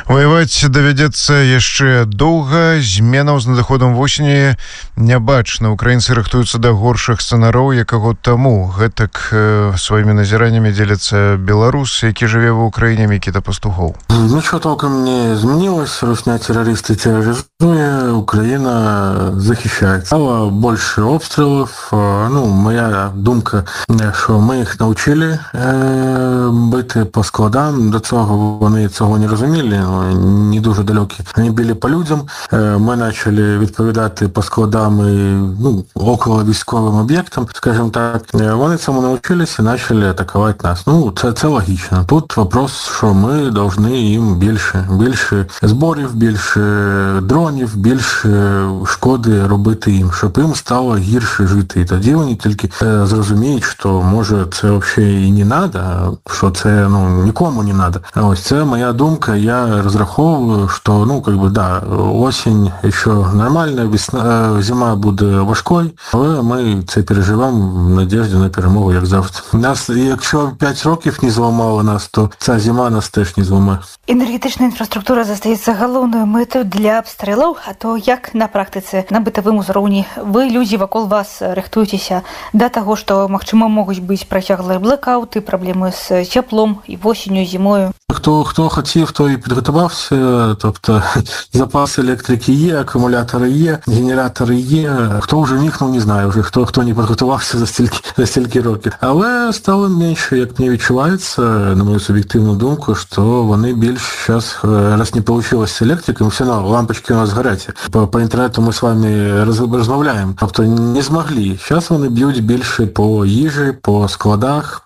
Воеваць давядзецца яшчэ доўга. Зменаў з надыходам восені не бачна. Украінцы рыхтуюцца да горшых сцэнараў, як год таму. Гэтак сваімі назіраннямі дзеляцца беларус, які жыве в Украине, Микита Пастухов. Ничего толком не изменилось. Русня террористы терроризуя, Украина захищает. Стало больше обстрелов. Моя думка, що ми їх навчили бити по складам. До цього вони цього не розуміли, не дуже далекі. Вони били по людям. Ми почали відповідати по складам і около військовим об'єктам, скажімо так. Вони цьому навчилися і почали атакувати нас. Це логічно. Тут вопрос, що ми повинні їм більше зборів, більше дронів, більше шкоди робити їм, щоб їм стало гірше жити. І тоді вони тільки зрозуміють, що може це взагалі і не треба, що це нікому не треба. Ось це моя думка. Я розраховую, що осінь ще нормальна, зима буде важкою, але ми це переживемо в надіжді на перемогу, як завжди. Нас, якщо 5 років не зламало нас, то ця зима нас теж не зламає. Энергетычная інфраструктура застаецца галоўнаю мэтаю для абстрэлаў, а то як на практыцы, на бытавым узроўні вы, людзі вакол вас, рыхтуецеся да таго, што, магчыма, могуць быць працяглыя блэкаўты, праблемы з цяплом і восенню, зімою? Хто хотів, той і підготувався, тобто запас електрики є, акумулятори є, генератори є. Хто вже міг, не знаю, вже хто не підготувався за стільки років. Але стало менше, як мені відчувається, на мою суб'єктивну думку, що вони більш зараз, раз не вийшло з електрикою, все одно лампочки у нас горять. По інтернету ми з вами розмовляємо. Тобто не змогли. Зараз вони б'ють більше по їжі, по складах,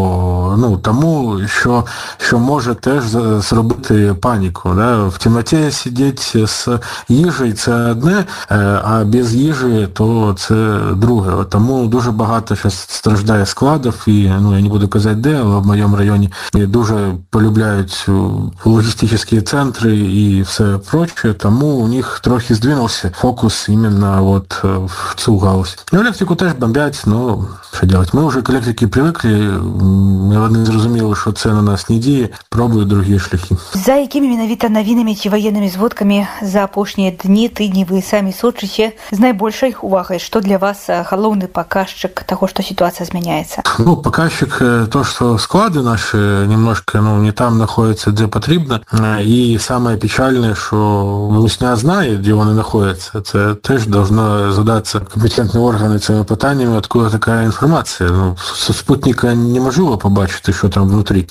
по тому, що може теж зробити паніку. Да? В темноті сидіти з їжею – це одне, а без їжі – то це друге. Тому дуже багато зараз страждає складів, і я не буду казати де, але в моєму районі дуже полюбляють логістичні центри і все проче, тому у них трохи здвинувся фокус іменно в цю галузь. Електрику теж бомблять, що робити? Ми вже к електриці привикли, вони зрозуміли, що це на нас не діє, пробують другі шляхи. За якімі менавіта навінамі ці ваеннымі зводкамі за апошнія дні, тыдні вы самі сочыце з найбольшай увагай? Што для вас галоўны паказчык таго, што сітуацыя змяняецца? Паказчик то, что склады наши немножко не там находятся, где потрібно. И самое печальное, что Русня знает, где вони находятся. Это теж должно задаться компетентные органы цими питаннями, откуда такая информация. Со спутника неможливо побачити, що там внутри.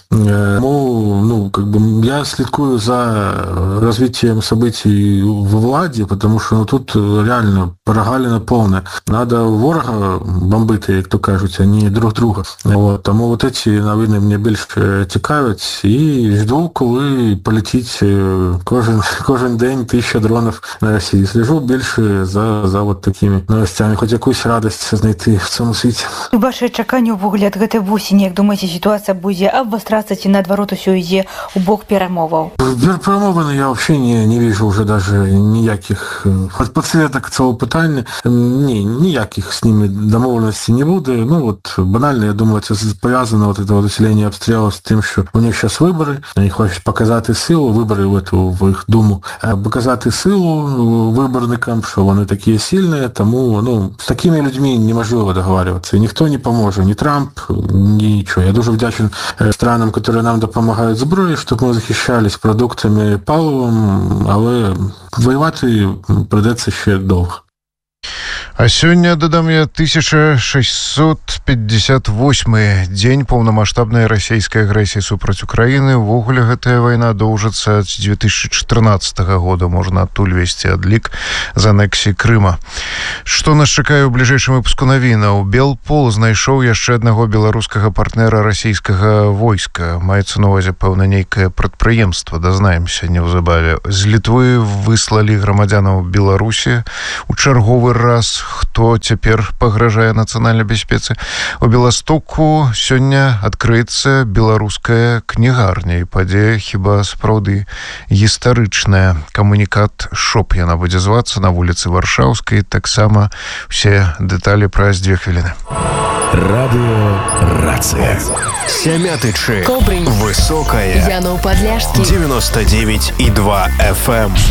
Я слідкую за развитием событий в владі, потому що тут реально прогалина повна. Надо ворога бомбити, як то кажуть, а не друг друга. Тому ці новини мені більше цікавлять. І жду, коли полетить кожен день 1000 дронів на Росію. Слежу більше за такими новостями. Хоч якусь радість знайти в цьому світі. Ваше чаканне ўвогуле ад гэтай восені, як думаеце, ситуація будзе абвастрацца ці наадварот усё ідзе у бок перамоваў? Перемовин я вообще не вижу уже даже ніяких подсветок цього питання. Ніяких з ними домовленостей не буде. Банально, я думаю, це пов'язано усилення обстрілів з тим, що у них зараз вибори, вони хочуть показати силу, вибори в їх думу, показати силу виборникам, що вони такі сильні, тому з такими людьми неможливо договарюватися. Ніхто не поможе, ні Трамп, нічого. Я дуже вдячний странам, які нам допомагають зброєю, щоб ми захищались продуктами, паливом, але воювати прийдеться ще довго. А сёння, дадам я, 1658-й дзень паўнамаштабнай расійскай агрэсіі супраць Украіны. Увогуле гэтая вайна доўжыцца з 2014 года. Можна адтуль весці адлік з анексіі Крыма. Што нас чакае ў бліжэйшым выпуску навінаў? Белпол знайшоў яшчэ аднаго беларускага партнера расійскага войска. Маецца на ўвазе, пэўна, нейкае прадпрыемства, дазнаемся неўзабаве. З Літвы выслалі грамадзянаў Беларусі у чарговы раз. хто цяпер пагражае нацыянальнай бяспецы. У Беластоку сёння адкрыецца беларуская кнігарня, і падзея хіба сапраўды гістарычная. Камунікат «Шоп» яна будзе звацца на вуліцы Варшаўскай. Таксама усе дэталі праз 2 хвіліны. Радио «Рация». Сямятычы. Кобрынь. Высокая. Янов Подляшский. 99,2 FM.